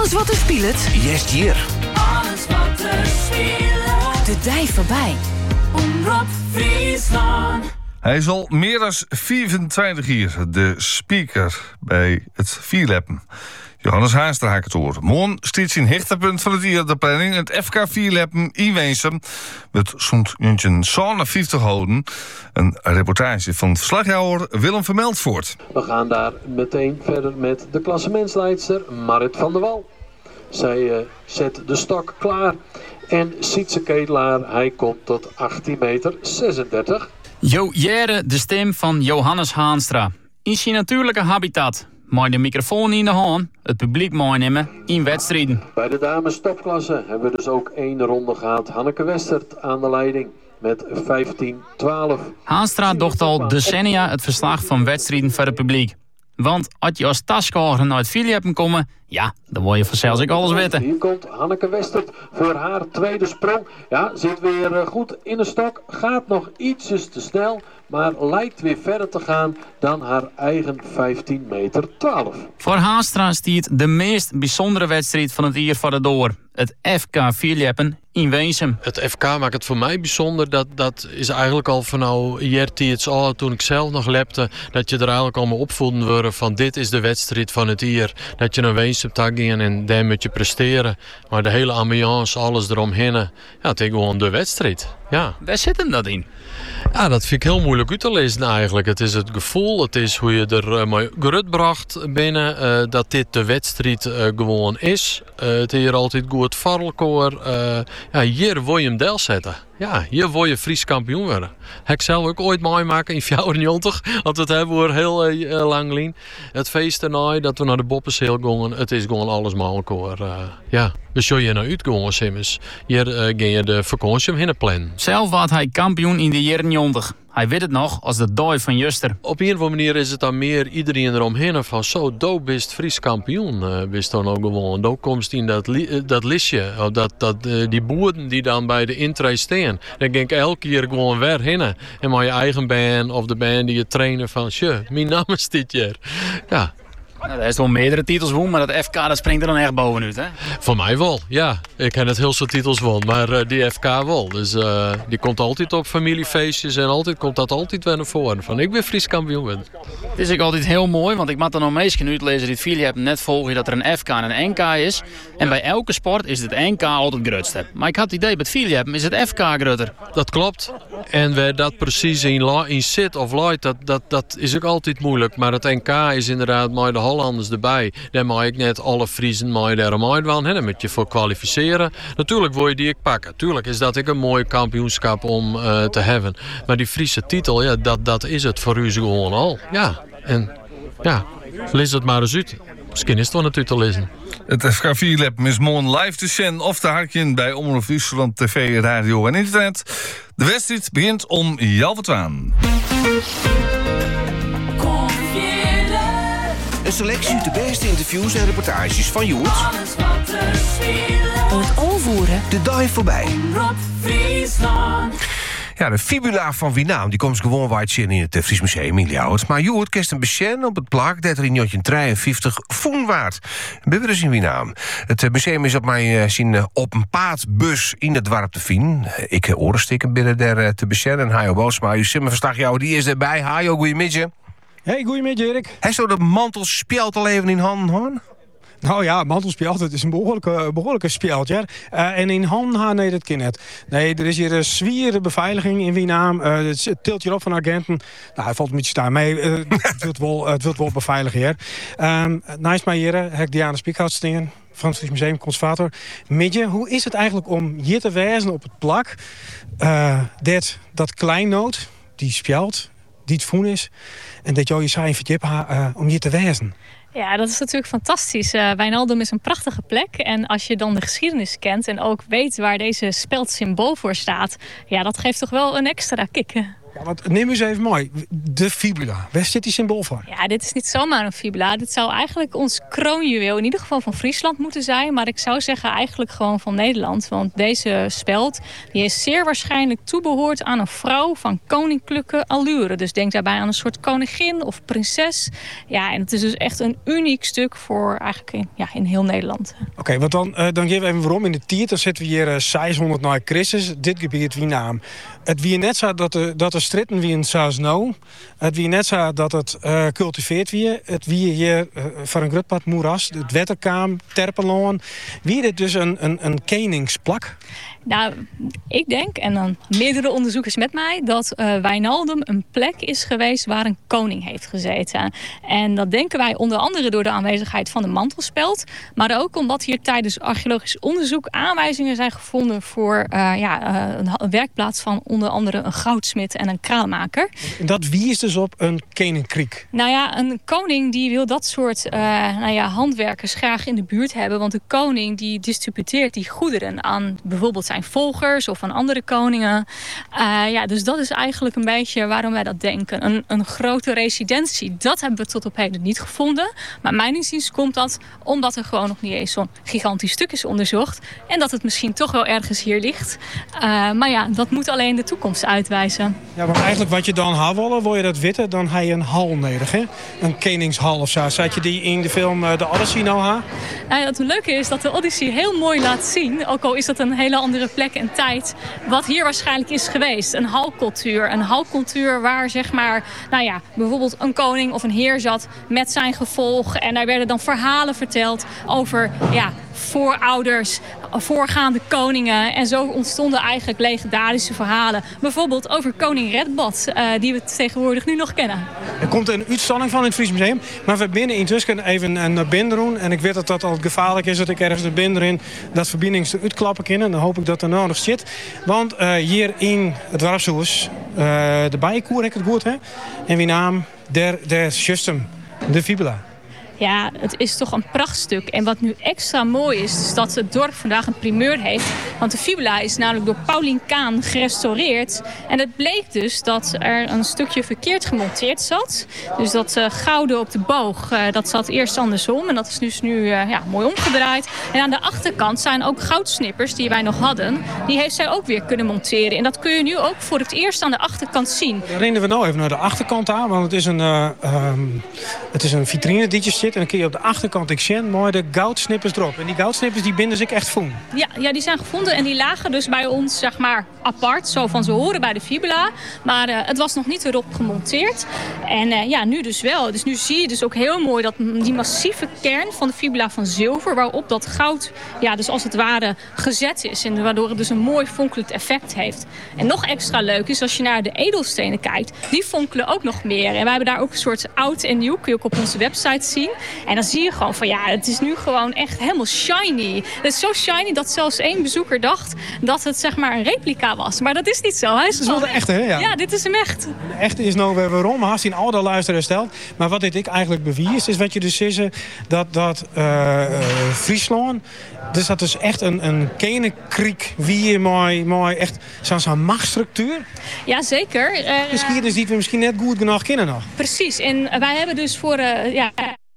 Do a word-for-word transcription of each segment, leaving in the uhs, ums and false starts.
Alles wat er speelt. Jest hier. Alles wat er speelt. De dij voorbij. Omroep Friesland. Hij is al meer dan vierentwintig jaar de speaker bij het Vierleppen. Johannes Haanstra haakt het hoor. Morgen staat zijn hechterpunt van het jaar de planning. Het F K Vierleppen in Weensum. Met zo'n zevenenvijftig houden. Een reportage van verslaghouder Willem Vermeldvoort. We gaan daar meteen verder met de klassementsleidster Marit van der Wal. Zij uh, zet de stok klaar. En Sietse Ketelaar, hij komt tot achttien meter zesendertig. Jo Jere, de stem van Johannes Haanstra. In zijn natuurlijke habitat. Met de microfoon in de hand, het publiek meenemen in wedstrijden. Bij de dames topklasse hebben we dus ook één ronde gehad. Hanneke Westert aan de leiding met vijftien twaalf. Haanstra docht al decennia het verslag van wedstrijden voor het publiek. Want als je als taskoger naar het Vierleppen komen, ja, dan word je vanzelfs ik alles weten. Hier komt Hanneke Westert voor haar tweede sprong. Ja, zit weer goed in de stok. Gaat nog ietsjes te snel, maar lijkt weer verder te gaan dan haar eigen vijftien meter twaalf. Voor Haanstra stiert de meest bijzondere wedstrijd van het jaar voor de door. Het F K Vierleppen in Weensum. Het F K maakt het voor mij bijzonder. Dat, dat is eigenlijk al van nou het al toen ik zelf nog lepte. Dat je er eigenlijk al mee opvoeden worden van dit is de wedstrijd van het jaar. Dat je naar Weensum gaat gaan en daar moet je presteren. Maar de hele ambiance, alles eromheen. Ja, het is gewoon de wedstrijd. Ja. Waar zit hem dat in? Ja, dat vind ik heel moeilijk uit te lezen eigenlijk. Het is het gevoel, het is hoe je er uh, mee gerutbracht binnen. Uh, dat dit de wedstrijd uh, gewoon is. Uh, het is hier altijd goed varrelkoor. Uh, ja, hier wil je hem deel zetten. Ja, hier wil je Fries kampioen worden. Heb ik zelf ook ooit meemaken in vijfennegentig. Want dat hebben we heel uh, lang lien. Het feest erna, dat we naar de Boppenseel gingen. Het is gewoon alles mogelijk hoor. Uh, ja, we zullen je naar uitgaan, Simmers. Hier uh, ga je de vakantie omheen plannen. Zelf was hij kampioen in de jaren negentig. Hij weet het nog als de dooi van Juster. Op een of andere manier is het dan meer iedereen eromheen van zo, do bist Fries kampioen. Uh, bist dan ook gewoon. Do komst in dat, li- uh, dat listje. Of dat, dat, uh, die boeren die dan bij de intree staan. Dan denk ik elke keer gewoon weer heen. En maar je eigen band of de band die je trainen van, tje, mijn naam is dit jaar. Ja. Nou, er is wel meerdere titels won, maar dat F K dat springt er dan echt bovenuit, hè? Voor mij wel, ja. Ik heb het heel veel titels won, maar uh, die F K wel. Dus uh, die komt altijd op familiefeestjes en altijd komt dat altijd weer naar voren. Van ik ben Fries kampioen. Het is ook altijd heel mooi, want ik mag er nog meestal uitlezen die het Vierleppen net volgen dat er een F K en een N K is. En bij elke sport is het N K altijd het grootste. Maar ik had het idee, bij het Vierleppen is het F K groter. Dat klopt. En waar dat precies in, la- in zit of luidt, dat, dat, dat is ook altijd moeilijk. Maar het N K is inderdaad maar de Hollanders erbij. Daar mag ik net alle Friesen maar daar maar van. Daar moet je voor kwalificeren. Natuurlijk wil je die ik pakken. Natuurlijk is dat ik een mooi kampioenschap om uh, te hebben. Maar die Friese titel, ja, dat, dat is het voor u gewoon al. Ja, en ja, lees het maar eens uit. Misschien is het wel natuurlijk te lezen. Het F K Vierleppen is morgen live te zien of te hartje bij Omroep Friesland T V, radio en internet. De wedstrijd begint om half twaalf. Een selectie uit de beste interviews en reportages van Joert. Alles wat er speelt. Om het overvoeren. De dive voorbij. Omroep Friesland. Ja, de fibula van Wienaam die komt gewoon wijd zien in het Fries Museum in Ljouwert. Maar Joert kerst een besjen op het plak dat er in negentien drieënvijftig voen waard. Ben we dus in Wienaam. Het museum is op mij zien op een paardbus in het dorp te zien. Ik orenstikken binnen daar te besjen. En Hajo Boosma, uw simmerverslag jou, die is erbij. Hajo, goeiemiddag. Hey, goeiemiddag Erik. Hij zou de mantel speld al even in handen hoor. Nou ja, mantelspeld, het is een behoorlijke, behoorlijke speld, ja. Uh, en in handen gaan, nee, dat kan net. Nee, er is hier een zwiere beveiliging in Wienaam. Uh, het tilt hier op van agenten. Nou, hij valt een beetje staan mee. Uh, het wilt wel, het wilt wel beveiligen hier. Um, naast mij hier heb ik Diana Spiekhout staan van het Fries Museum, conservator. Midje, hoe is het eigenlijk om hier te wijzen op het plak? Uh, dat, dat kleinoot, die speld, die het voen is. En dat jou je zei vertip uh, om hier te wijzen. Ja, dat is natuurlijk fantastisch. Uh, Wijnaldum is een prachtige plek. En als je dan de geschiedenis kent en ook weet waar deze speld symbool voor staat, ja, dat geeft toch wel een extra kick. Ja, want neem eens even mooi. De fibula. Waar zit die symbool voor? Ja, dit is niet zomaar een fibula. Dit zou eigenlijk ons kroonjuweel in ieder geval van Friesland moeten zijn. Maar ik zou zeggen eigenlijk gewoon van Nederland. Want deze speld die is zeer waarschijnlijk toebehoord aan een vrouw van koninklijke allure. Dus denk daarbij aan een soort koningin of prinses. Ja, en het is dus echt een uniek stuk voor eigenlijk in, ja, in heel Nederland. Oké, okay, want dan, uh, dan geven we even waarom. In de tiert dan zitten we hier uh, zeshonderd na Christus. Dit gebied wie naam. Het wie net zo dat de, dat de stritten wie een saus nou. Het wie net zo dat het uh, cultiveerd wie. Het wie hier uh, van een grutpad moeras. Het wetterkaam, terpeloon. Wie dit dus een, een, een keningsplak? Nou, ik denk, en dan meerdere onderzoekers met mij, dat uh, Wijnaldum een plek is geweest waar een koning heeft gezeten. En dat denken wij onder andere door de aanwezigheid van de mantelspeld. Maar ook omdat hier tijdens archeologisch onderzoek aanwijzingen zijn gevonden voor uh, ja, uh, een werkplaats van onder andere een goudsmid en een kraalmaker. En dat wie is dus op een koningskriek? Nou ja, een koning die wil dat soort uh, nou ja, handwerkers graag in de buurt hebben. Want de koning die distributeert die goederen aan bijvoorbeeld zijn volgers of aan andere koningen. Uh, ja, dus dat is eigenlijk een beetje waarom wij dat denken. Een, een grote residentie, dat hebben we tot op heden niet gevonden. Maar mijn inziens komt dat omdat er gewoon nog niet eens zo'n gigantisch stuk is onderzocht. En dat het misschien toch wel ergens hier ligt. Uh, maar ja, dat moet alleen de toekomst uitwijzen. Ja, want eigenlijk wat je dan had willen, wil je dat weten, dan heb je een hal nodig, hè? Een koningshal of zo. Zat je die in de film uh, The Odyssey nou ha? Nou, het leuke is dat de Odyssey heel mooi laat zien, ook al is dat een hele andere plek en tijd, wat hier waarschijnlijk is geweest. Een halcultuur. Een halcultuur waar zeg maar, nou ja, bijvoorbeeld een koning of een heer zat met zijn gevolg. En daar werden dan verhalen verteld over ja, voorouders, voorgaande koningen. En zo ontstonden eigenlijk legendarische verhalen. Bijvoorbeeld over koning Redbad, uh, die we tegenwoordig nu nog kennen. Er komt een uitstalling van in het Fries Museum. Maar we binnen intussen even naar binnen doen. En ik weet dat dat al gevaarlijk is dat ik ergens naar binnen in dat verbindings te uitklappen kan. En dan hoop ik dat er nou nog zit. Want uh, hier in het dorpshuis, uh, de bijenkoer heb ik het goed, hè? En wie naam der, der system, de fibula. Ja, het is toch een prachtstuk. En wat nu extra mooi is, is dat het dorp vandaag een primeur heeft. Want de fibula is namelijk door Paulien Kaan gerestaureerd. En het bleek dus dat er een stukje verkeerd gemonteerd zat. Dus dat uh, gouden op de boog, uh, dat zat eerst andersom. En dat is dus nu uh, ja, mooi omgedraaid. En aan de achterkant zijn ook goudsnippers die wij nog hadden. Die heeft zij ook weer kunnen monteren. En dat kun je nu ook voor het eerst aan de achterkant zien. Dan rennen we nou even naar de achterkant aan. Want het is een, uh, um, het is een vitrine die zit. En dan kun je op de achterkant, ik zie mooi de goudsnippers erop. En die goudsnippers die binden zich echt voen. Ja, ja, die zijn gevonden en die lagen dus bij ons zeg maar apart. Zo van ze horen bij de fibula. Maar uh, het was nog niet erop gemonteerd. En uh, ja, nu dus wel. Dus nu zie je dus ook heel mooi dat die massieve kern van de fibula van zilver, waarop dat goud ja, dus als het ware gezet is. En waardoor het dus een mooi fonkelend effect heeft. En nog extra leuk is als je naar de edelstenen kijkt. Die fonkelen ook nog meer. En wij hebben daar ook een soort oud en nieuw. Kun je ook op onze website zien. En dan zie je gewoon van ja, het is nu gewoon echt helemaal shiny. Het is zo shiny dat zelfs één bezoeker dacht dat het zeg maar een replica was. Maar dat is niet zo. Hij is dat is wel de echte, hè? Ja. Ja, dit is hem echt. De echte is nou weer waarom. Haast in oude luisteraars stelt. Maar wat dit ik eigenlijk bewijs is wat je dus zegt dat, dat uh, uh, Friesland, dus dat is echt een, een koningskriek wie mooi, mooi echt zo'n zo'n machtsstructuur. Ja, zeker. Uh, Geschiedenis die we misschien net goed genoeg kennen nog. Precies. En wij hebben dus voor uh, ja.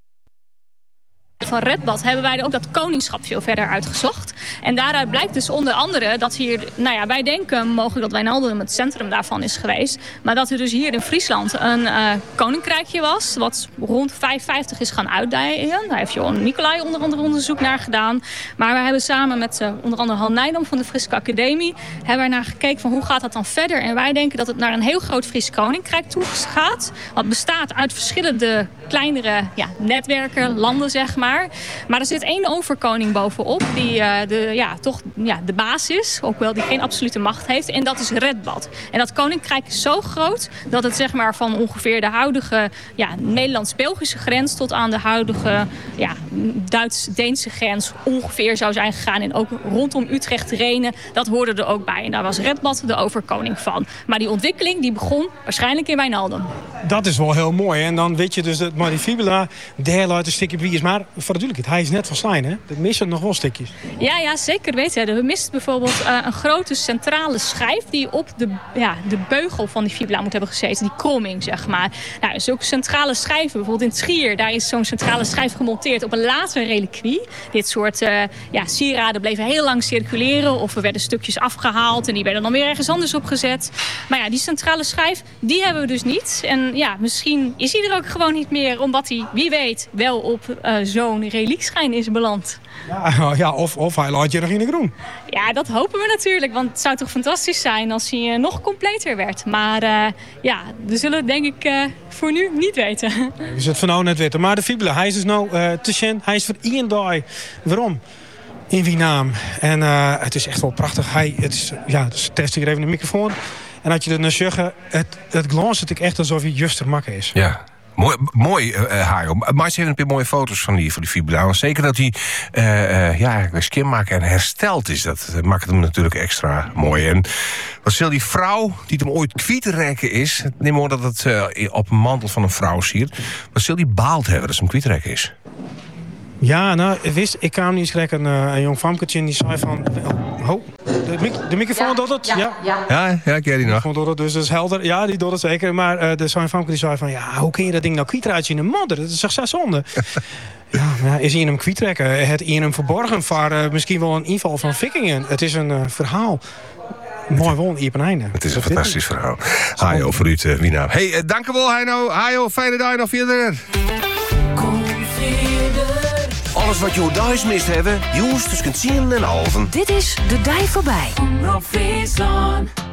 van Redbad hebben wij ook dat koningschap veel verder uitgezocht. En daaruit blijkt dus onder andere dat hier, nou ja, wij denken mogelijk dat Wijnaldum het centrum daarvan is geweest. Maar dat er dus hier in Friesland een uh, koninkrijkje was, wat rond vijfhonderdvijftig is gaan uitdijen. Daar heeft Johan Nicolai onder andere onderzoek naar gedaan. Maar we hebben samen met uh, onder andere Han Nijdam van de Friese Academie, hebben we naar gekeken van hoe gaat dat dan verder. En wij denken dat het naar een heel groot Fries koninkrijk toe gaat. Wat bestaat uit verschillende kleinere ja, netwerken, landen zeg maar. Maar er zit één overkoning bovenop die uh, de, ja, toch ja, de baas is. Ook wel die geen absolute macht heeft. En dat is Redbad. En dat koninkrijk is zo groot dat het zeg maar van ongeveer de huidige ja, Nederlands-Belgische grens tot aan de huidige ja, Duits-Deense grens ongeveer zou zijn gegaan. En ook rondom Utrecht, Renen, dat hoorde er ook bij. En daar was Redbad de overkoning van. Maar die ontwikkeling die begon waarschijnlijk in Wijnaldum. dat is wel heel mooi. En dan weet je dus dat maar die fibula, daar luidt een stukje wie is. Maar voor natuurlijk, hij is net van Stijn, hè? Dat missen nog wel stukjes. Ja, ja, zeker weten. We misten bijvoorbeeld uh, een grote centrale schijf die op de, ja, de beugel van die fibula moet hebben gezeten. Die kromming, zeg maar. Nou, zulke centrale schijven, bijvoorbeeld in het Schier, daar is zo'n centrale schijf gemonteerd op een latere reliquie. Dit soort uh, ja, sieraden bleven heel lang circuleren of er werden stukjes afgehaald en die werden dan weer ergens anders opgezet. Maar ja, die centrale schijf, die hebben we dus niet. En ja, misschien is hij er ook gewoon niet meer, omdat hij, wie weet, wel op uh, zo'n reliekschijn is beland. Ja, ja of, of hij laat je nog in de groen. Ja, dat hopen we natuurlijk, want het zou toch fantastisch zijn als hij uh, nog completer werd. Maar uh, ja, we zullen het denk ik uh, voor nu niet weten. We zullen het van nou net weten. Maar de fibula, hij is dus nou uh, te zien. Hij is voor één dag. Waarom? In Wienaam. En uh, het is echt wel prachtig. Hij, het is, ja, dus test hier even de microfoon. En als je er naar zeggen, het, het glanst het echt alsof hij juster makken is. Ja. Mooi, mooi uh, Hajo. Maar ze hebben een paar mooie foto's van die, van die fibula. Zeker dat hij uh, uh, ja, skin maken en hersteld is. Dat maakt hem natuurlijk extra mooi. En wat zal die vrouw die hem ooit kwijtrekken is... neem maar dat het uh, op een mantel van een vrouw siert. Wat zal die baald hebben dat ze hem kwijtrekken is? Ja, nou, wist, ik kwam niet eens een, uh, een jong famketje en die zei van... Oh, oh de, mic de microfoon ja, doet het? Ja, ja, ja. ja, ja ik ken die nog. Doet het, dus dat is helder. Ja, die doet het zeker. Maar uh, de zo'n famke die zei van... Ja, hoe kun je dat ding nou kwijtraadje in de modder? Dat is toch zo zonde? Ja, maar is hij in hem kwijtrekken? Het in hem verborgen voor uh, misschien wel een inval van vikingen? Het is een uh, verhaal... Mooi won, hier op een einde. Het is een dat fantastisch verhaal. Hajo, voor u te Wienaam. Hé, hey, uh, dank u wel, Hajo. Hajo, fijne dag nog verder. Alles wat je thuis mist hebben, Joest tussen tien en halven. Dit is De Dij Voorbij. Omroep Friesland.